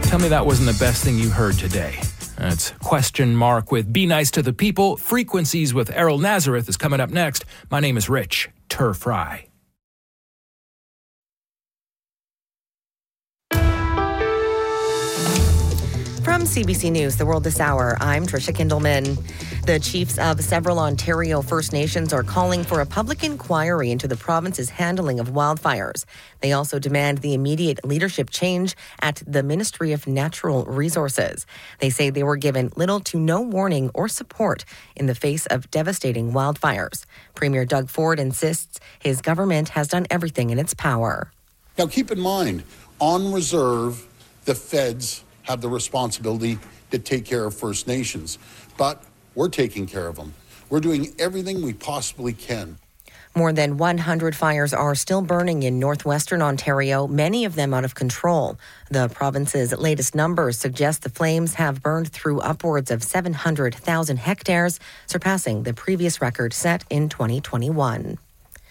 Tell me that wasn't the best thing you heard today. That's Question Mark with Be Nice to the People. Frequencies with Errol Nazareth is coming up next. My name is Rich Turfry. From CBC News, The World This Hour, I'm Tricia Kindleman. The chiefs of several Ontario First Nations are calling for a public inquiry into the province's handling of wildfires. They also demand the immediate leadership change at the Ministry of Natural Resources. They say they were given little to no warning or support in the face of devastating wildfires. Premier Doug Ford insists his government has done everything in its power. Now keep in mind, on reserve, the feds have the responsibility to take care of First Nations. But we're taking care of them. We're doing everything we possibly can. More than 100 fires are still burning in northwestern Ontario, many of them out of control. The province's latest numbers suggest the flames have burned through upwards of 700,000 hectares, surpassing the previous record set in 2021.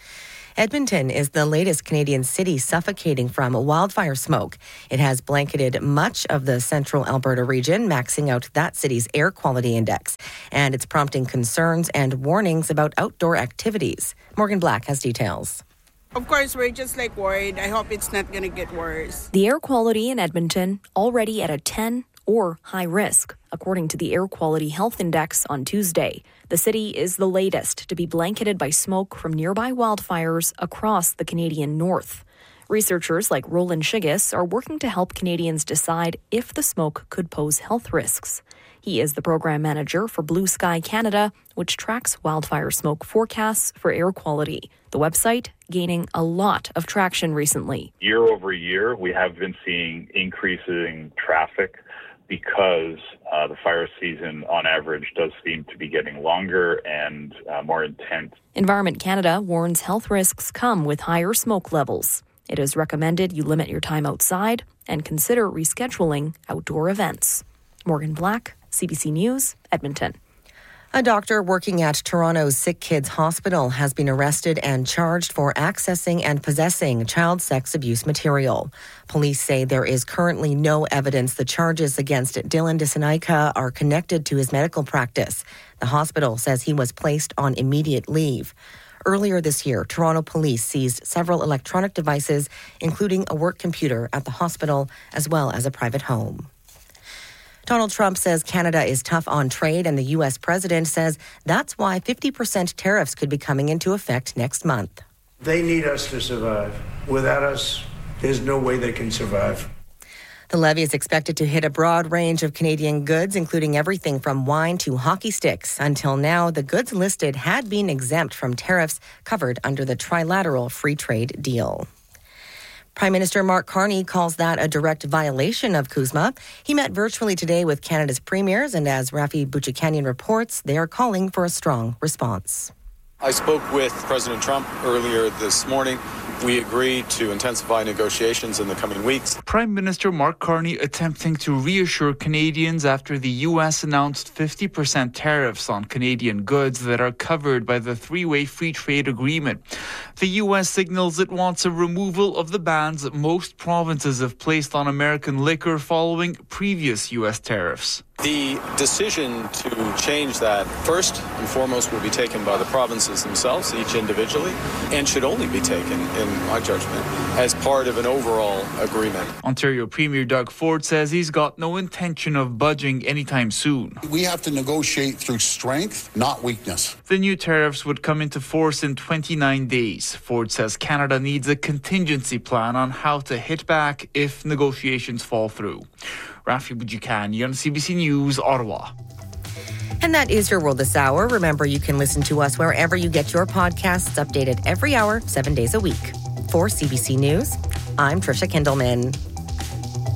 Edmonton is the latest Canadian city suffocating from wildfire smoke. It has blanketed much of the central Alberta region, maxing out that city's air quality index. And it's prompting concerns and warnings about outdoor activities. Morgan Black has details. Of course, we're just worried. I hope it's not going to get worse. The air quality in Edmonton already at a 10 or high risk, according to the Air Quality Health Index on Tuesday. The city is the latest to be blanketed by smoke from nearby wildfires across the Canadian north. Researchers like Roland Shiggis are working to help Canadians decide if the smoke could pose health risks. He is the program manager for Blue Sky Canada, which tracks wildfire smoke forecasts for air quality. The website gaining a lot of traction recently. Year over year, we have been seeing increasing traffic because the fire season, on average, does seem to be getting longer and more intense. Environment Canada warns health risks come with higher smoke levels. It is recommended you limit your time outside and consider rescheduling outdoor events. Morgan Black, CBC News, Edmonton. A doctor working at Toronto's Sick Kids Hospital has been arrested and charged for accessing and possessing child sex abuse material. Police say there is currently no evidence the charges against Dylan Disanaika are connected to his medical practice. The hospital says he was placed on immediate leave. Earlier this year, Toronto police seized several electronic devices, including a work computer at the hospital, as well as a private home. Donald Trump says Canada is tough on trade, and the U.S. president says that's why 50% tariffs could be coming into effect next month. They need us to survive. Without us, there's no way they can survive. The levy is expected to hit a broad range of Canadian goods, including everything from wine to hockey sticks. Until now, the goods listed had been exempt from tariffs covered under the trilateral free trade deal. Prime Minister Mark Carney calls that a direct violation of CUSMA. He met virtually today with Canada's premiers, and as Rafi Bouchikanian reports, they are calling for a strong response. I spoke with President Trump earlier this morning. We agreed to intensify negotiations in the coming weeks. Prime Minister Mark Carney attempting to reassure Canadians after the U.S. announced 50% tariffs on Canadian goods that are covered by the three-way free trade agreement. The U.S. signals it wants a removal of the bans most provinces have placed on American liquor following previous U.S. tariffs. The decision to change that, first and foremost, will be taken by the provinces themselves, each individually, and should only be taken, in my judgment, as part of an overall agreement. Ontario Premier Doug Ford says he's got no intention of budging anytime soon. We have to negotiate through strength, not weakness. The new tariffs would come into force in 29 days. Ford says Canada needs a contingency plan on how to hit back if negotiations fall through. Rafi Bouchikanian on CBC News, Ottawa. And that is your World This Hour. Remember, you can listen to us wherever you get your podcasts, updated every hour, 7 days a week. For CBC News, I'm Tricia Kindleman.